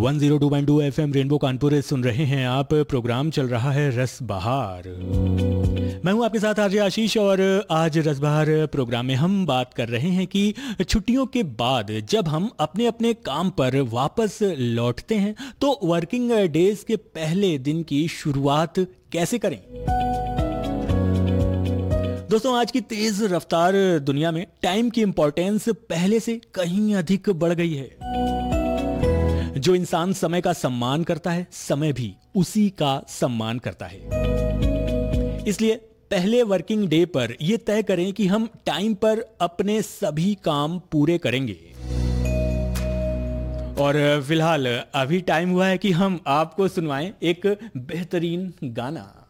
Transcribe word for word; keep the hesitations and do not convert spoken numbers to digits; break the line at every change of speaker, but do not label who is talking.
One zero two point two FM rainbow Kanpur सुन रहे हैं आप। प्रोग्राम चल रहा है रस बहार। मैं हूं आपके साथ आरजे आशीष और आज रस बहार प्रोग्राम में हम बात कर रहे हैं कि छुट्टियों के बाद जब हम अपने अपने काम पर वापस लौटते हैं तो वर्किंग डेज के पहले दिन की शुरुआत कैसे करें। दोस्तों, आज की तेज रफ्तार दुनिया में टाइम की इंपॉर्टेंस पहले से कहीं अधिक बढ़ गई है। जो इंसान समय का सम्मान करता है, समय भी उसी का सम्मान करता है। इसलिए पहले वर्किंग डे पर यह तय करें कि हम टाइम पर अपने सभी काम पूरे करेंगे। और फिलहाल अभी टाइम हुआ है कि हम आपको सुनवाएं एक बेहतरीन गाना।